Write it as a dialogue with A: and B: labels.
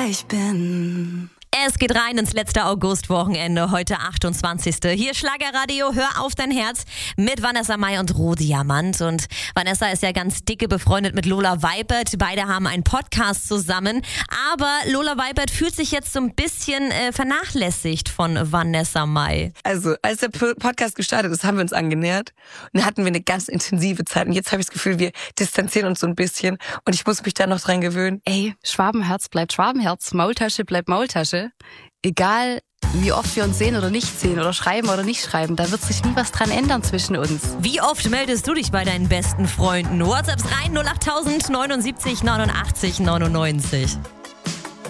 A: wer ich bin.
B: Es geht rein ins letzte Augustwochenende, heute 28. Hier Schlagerradio, hör auf dein Herz mit Vanessa Mai und Rohdiamant. Und Vanessa ist ja ganz dicke befreundet mit Lola Weibert. Beide haben einen Podcast zusammen. Aber Lola Weibert fühlt sich jetzt so ein bisschen vernachlässigt von Vanessa Mai.
A: Also, als der Podcast gestartet ist, haben wir uns angenähert. Und dann hatten wir eine ganz intensive Zeit. Und jetzt habe ich das Gefühl, wir distanzieren uns so ein bisschen. Und ich muss mich da noch dran gewöhnen.
C: Ey, Schwabenherz bleibt Schwabenherz, Maultasche bleibt Maultasche. Egal, wie oft wir uns sehen oder nicht sehen oder schreiben oder nicht schreiben, da wird sich nie was dran ändern zwischen uns.
B: Wie oft meldest du dich bei deinen besten Freunden? WhatsApps rein 08000 79 89 99.